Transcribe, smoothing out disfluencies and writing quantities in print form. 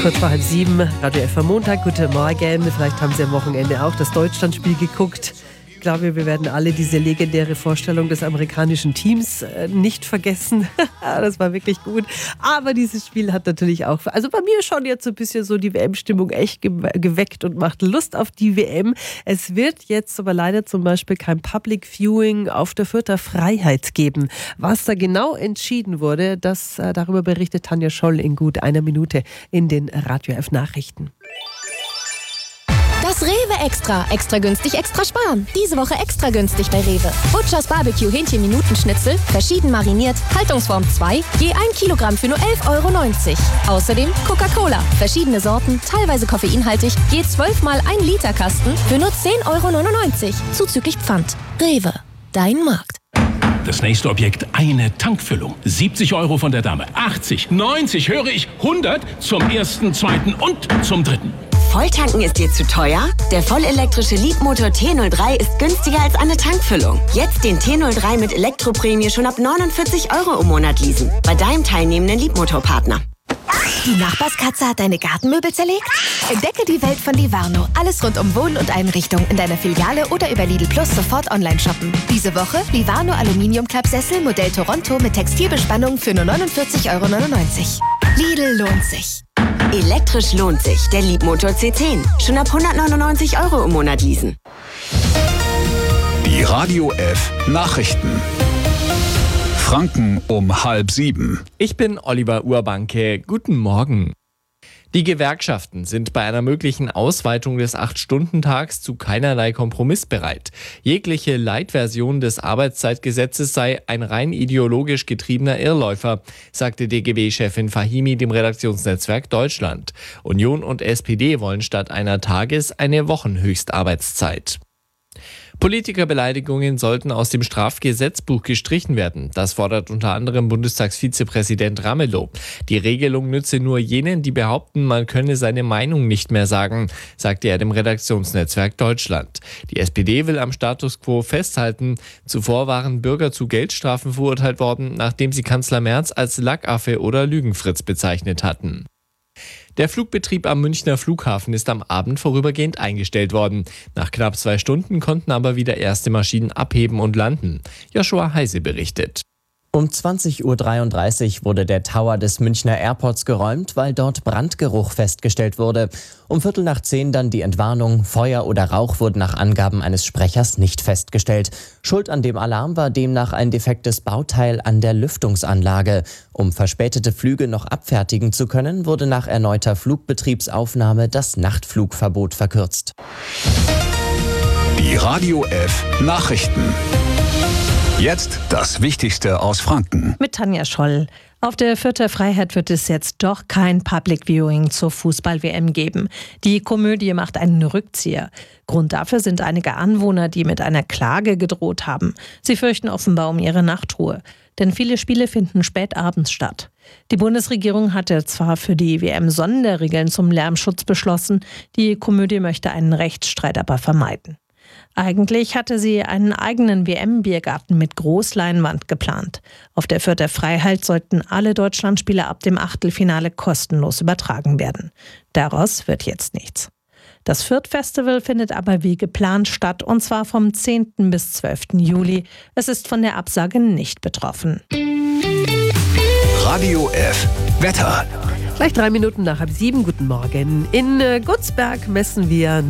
Kurz vor 6:30, Radio F am Montag, guten Morgen. Vielleicht haben Sie am Wochenende auch das Deutschlandspiel geguckt. Ich glaube, wir werden alle diese legendäre Vorstellung des amerikanischen Teams nicht vergessen. Das war wirklich gut. Aber dieses Spiel hat natürlich auch, also bei mir schon jetzt so ein bisschen so die WM-Stimmung echt geweckt und macht Lust auf die WM. Es wird jetzt aber leider zum Beispiel kein Public Viewing auf der Fürther Freiheit geben. Was da genau entschieden wurde, darüber berichtet Tanja Scholl in gut einer Minute in den Radio F Nachrichten. Das Rewe Extra. Extra günstig, extra sparen. Diese Woche extra günstig bei Rewe. Butchers Barbecue Hähnchen-Minutenschnitzel, verschieden mariniert, Haltungsform 2, je 1 Kilogramm für nur 11,90 €. Außerdem Coca-Cola, verschiedene Sorten, teilweise koffeinhaltig, je 12 mal 1 Liter Kasten für nur 10,99 €, zuzüglich Pfand. Rewe, dein Markt. Das nächste Objekt, eine Tankfüllung. 70 € von der Dame, 80, 90, höre ich, 100 zum ersten, zweiten und zum dritten. Volltanken ist dir zu teuer? Der vollelektrische Leapmotor T03 ist günstiger als eine Tankfüllung. Jetzt den T03 mit Elektroprämie schon ab 49 € im Monat leasen. Bei deinem teilnehmenden Leapmotor-Partner. Die Nachbarskatze hat deine Gartenmöbel zerlegt? Entdecke die Welt von Livarno. Alles rund um Wohnen und Einrichtung in deiner Filiale oder über Lidl Plus sofort online shoppen. Diese Woche Livarno Aluminiumklappsessel Modell Toronto mit Textilbespannung für nur 49,99 €. Lidl lohnt sich. Elektrisch lohnt sich. Der Leapmotor C10. Schon ab 199 € im Monat leasen. Die Radio F Nachrichten. Franken um 6:30. Ich bin Oliver Urbanke. Guten Morgen. Die Gewerkschaften sind bei einer möglichen Ausweitung des 8-Stunden-Tags zu keinerlei Kompromiss bereit. Jegliche Light-Version des Arbeitszeitgesetzes sei ein rein ideologisch getriebener Irrläufer, sagte DGB-Chefin Fahimi dem Redaktionsnetzwerk Deutschland. Union und SPD wollen statt einer eine Wochenhöchstarbeitszeit. Politikerbeleidigungen sollten aus dem Strafgesetzbuch gestrichen werden. Das fordert unter anderem Bundestagsvizepräsident Ramelow. Die Regelung nütze nur jenen, die behaupten, man könne seine Meinung nicht mehr sagen, sagte er dem Redaktionsnetzwerk Deutschland. Die SPD will am Status quo festhalten. Zuvor waren Bürger zu Geldstrafen verurteilt worden, nachdem sie Kanzler Merz als Lackaffe oder Lügenfritz bezeichnet hatten. Der Flugbetrieb am Münchner Flughafen ist am Abend vorübergehend eingestellt worden. Nach knapp 2 Stunden konnten aber wieder erste Maschinen abheben und landen. Joshua Heise berichtet. Um 20:33 Uhr wurde der Tower des Münchner Airports geräumt, weil dort Brandgeruch festgestellt wurde. Um 9:15 dann die Entwarnung. Feuer oder Rauch wurden nach Angaben eines Sprechers nicht festgestellt. Schuld an dem Alarm war demnach ein defektes Bauteil an der Lüftungsanlage. Um verspätete Flüge noch abfertigen zu können, wurde nach erneuter Flugbetriebsaufnahme das Nachtflugverbot verkürzt. Die Radio F Nachrichten. Jetzt das Wichtigste aus Franken. Mit Tanja Scholl. Auf der Fürther Freiheit wird es jetzt doch kein Public Viewing zur Fußball-WM geben. Die Komödie macht einen Rückzieher. Grund dafür sind einige Anwohner, die mit einer Klage gedroht haben. Sie fürchten offenbar um ihre Nachtruhe. Denn viele Spiele finden spät abends statt. Die Bundesregierung hatte zwar für die WM Sonderregeln zum Lärmschutz beschlossen, die Komödie möchte einen Rechtsstreit aber vermeiden. Eigentlich hatte sie einen eigenen WM-Biergarten mit Großleinwand geplant. Auf der Fürther Freiheit sollten alle Deutschlandspiele ab dem Achtelfinale kostenlos übertragen werden. Daraus wird jetzt nichts. Das Fürth-Festival findet aber wie geplant statt, und zwar vom 10. bis 12. Juli. Es ist von der Absage nicht betroffen. Radio F Wetter. Gleich 3 Minuten nach 6:30. Guten Morgen. In Gutzberg messen wir